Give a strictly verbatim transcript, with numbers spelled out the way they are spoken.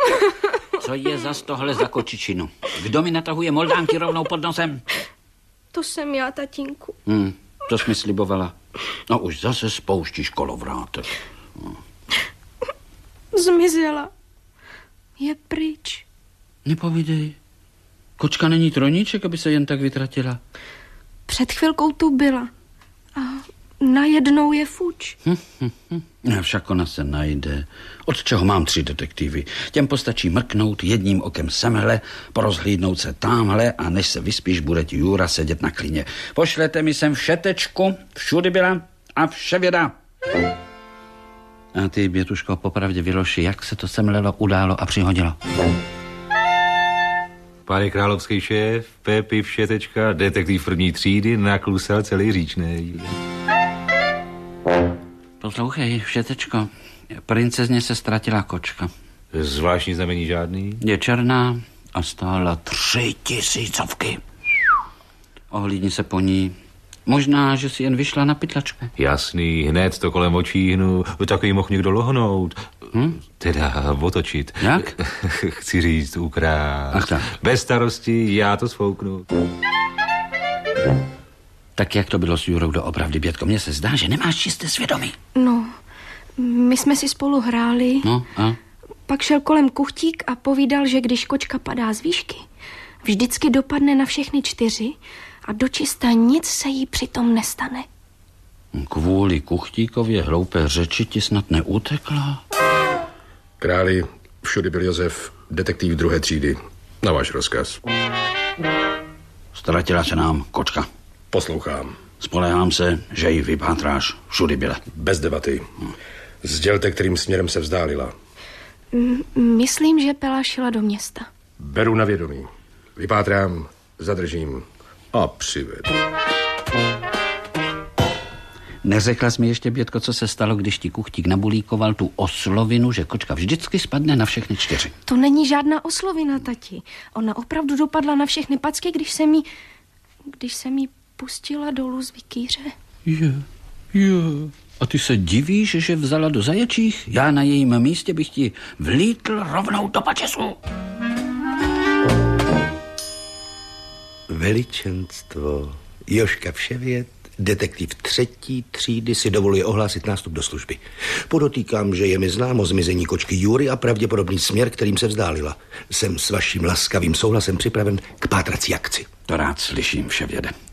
Co je zas tohle za kočičinu? Kdo mi natahuje moldánky rovnou pod nosem? To jsem já, tatínku. Hmm, to jsi mi slibovala. No už zase spouštíš kolovrátek. No. Zmizela. Je pryč. Nepovídej. Kočka není trojníček, aby se jen tak vytratila. Před chvilkou tu byla. A najednou je fuč. Hm, hm, hm. Ne, však ona se najde. Od čeho mám tři detektivy? Těm postačí mrknout jedním okem semhle, porozhlídnout se tamhle a než se vyspíš, bude ti Jura sedět na klině. Pošlete mi sem všetečku, všudy byla a vše věda. A ty, Bětuško, popravdě vyloži, jak se to semlelo, událo a přihodilo. Pane královský šéf, Pepi Všetečka, detektiv první třídy, naklusal celý říčnej. Poslouchej, Všetečko, princezně se ztratila kočka. Zvláštní znamení žádný? Je černá a stála tři tisícovky. Ohlídni se po ní. Možná, že si jen vyšla na pytlačku. Jasný, hned to kolem očí hnu, takový mohl někdo lohnout. Hm? Teda otočit. Jak? Chci říct, ukrát. Ach tak. Bez starosti, já to svouknu. Tak jak to bylo s Jurou doopravdy, Bětko? Mně se zdá, že nemáš čisté svědomí. No, my jsme si spolu hráli. No a? Pak šel kolem kuchtík a povídal, že když kočka padá z výšky, vždycky dopadne na všechny čtyři a dočista nic se jí přitom nestane. Kvůli kuchtíkově hloupé řeči ti snad neutekla? Králi, všudy byl Josef, detektiv druhé třídy. Na váš rozkaz. Ztratila se nám kočka. Poslouchám. Spolehám se, že ji vypátráš. Všudy byla. Bez debaty. Sdělte, kterým směrem se vzdálila. M- myslím, že Pela šla do města. Beru na vědomí. Vypátrám, zadržím a přivedu. Neřekla jsi mi ještě, Bětko, co se stalo, když ti kuchtík nabulíkoval tu oslovinu, že kočka vždycky spadne na všechny čtyři. To není žádná oslovina, tati. Ona opravdu dopadla na všechny packy, když se mi... když se mi pustila dolů z vikýře. Je, je. A ty se divíš, že vzala do zaječích? Já na jejím místě bych ti vlítl rovnou do pačesu. Veličenstvo, Jožka Vševět, detektiv třetí třídy, si dovoluje ohlásit nástup do služby. Podotýkám, že je mi známo zmizení kočky Jury a pravděpodobný směr, kterým se vzdálila. Jsem s vaším laskavým souhlasem připraven k pátrací akci. To rád slyším, Vševěde.